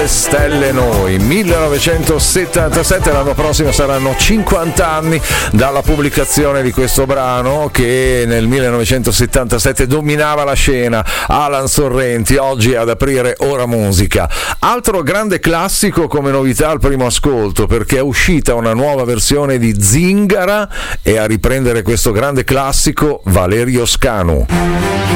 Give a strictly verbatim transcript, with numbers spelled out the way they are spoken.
alle stelle noi. millenovecentosettantasette, l'anno prossimo saranno cinquanta anni dalla pubblicazione di questo brano che nel millenovecentosettantasette dominava la scena. Alan Sorrenti, oggi ad aprire Ora Musica. Altro grande classico come novità al primo ascolto, perché è uscita una nuova versione di Zingara e a riprendere questo grande classico Valerio Scanu.